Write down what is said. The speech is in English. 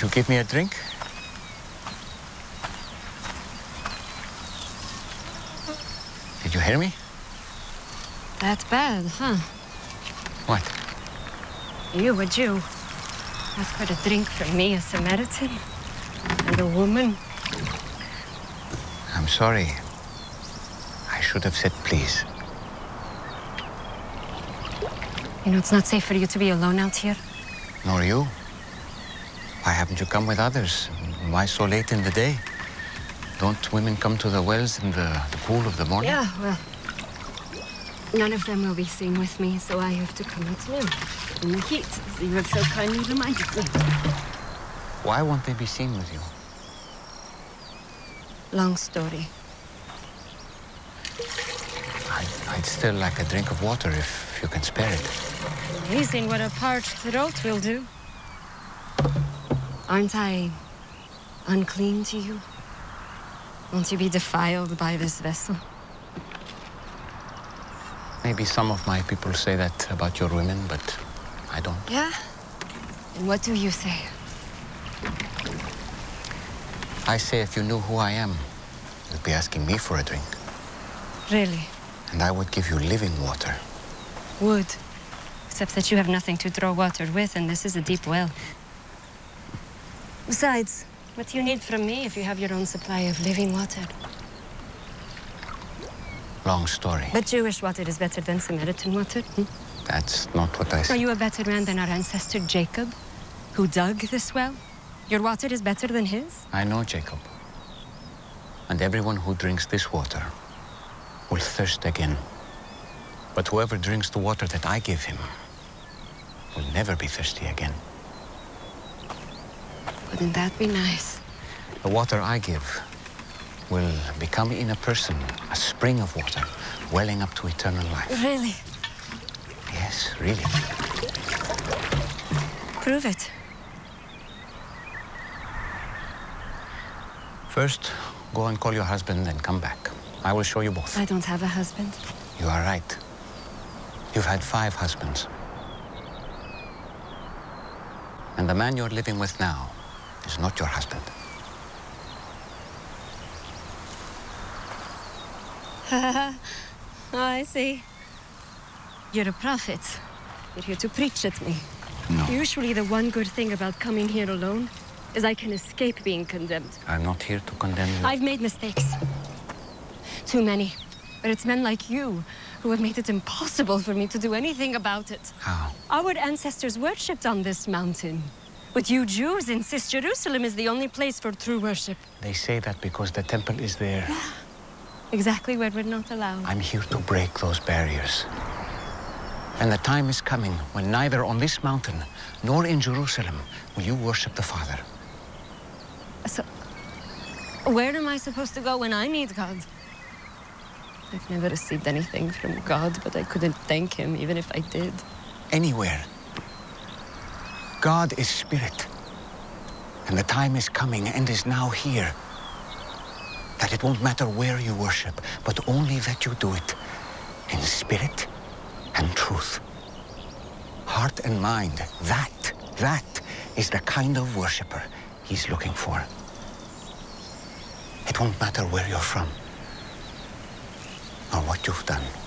Did you give me a drink? Did you hear me? That bad, huh? What? You, a Jew, ask for a drink from me, a Samaritan, and a woman. I'm sorry. I should have said please. You know, it's not safe for you to be alone out here. Nor you. Why haven't you come with others? Why so late in the day? Don't women come to the wells in the cool of the morning? Yeah, well, none of them will be seen with me, so I have to come out now, in the heat, as you have so kindly reminded me. Why won't they be seen with you? Long story. I'd still like a drink of water if you can spare it. Amazing what a parched throat will do. Aren't I unclean to you? Won't you be defiled by this vessel? Maybe some of my people say that about your women, but I don't. Yeah? And what do you say? I say if you knew who I am, you'd be asking me for a drink. Really? And I would give you living water. Would. Except that you have nothing to draw water with, and this is a deep well. Besides, what do you need from me if you have your own supply of living water? Long story. But Jewish water is better than Samaritan water. That's not what I said. Are you a better man than our ancestor Jacob, who dug this well? Your water is better than his? I know Jacob. And everyone who drinks this water will thirst again. But whoever drinks the water that I give him will never be thirsty again. Wouldn't that be nice? The water I give will become in a person a spring of water welling up to eternal life. Really? Yes, really. Prove it. First, go and call your husband and come back. I will show you both. I don't have a husband. You are right. You've had 5 husbands. And the man you're living with now is not your husband. Oh, I see. You're a prophet. You're here to preach at me. No. Usually the one good thing about coming here alone is I can escape being condemned. I'm not here to condemn you. I've made mistakes. Too many. But it's men like you who have made it impossible for me to do anything about it. How? Our ancestors worshipped on this mountain. But you Jews insist Jerusalem is the only place for true worship. They say that because the temple is there. Exactly where we're not allowed. I'm here to break those barriers. And the time is coming when neither on this mountain nor in Jerusalem will you worship the Father. So, where am I supposed to go when I need God? I've never received anything from God, but I couldn't thank him even if I did. Anywhere. God is spirit. And the time is coming and is now here that it won't matter where you worship, but only that you do it in spirit and truth. Heart and mind, that is the kind of worshiper he's looking for. It won't matter where you're from or what you've done.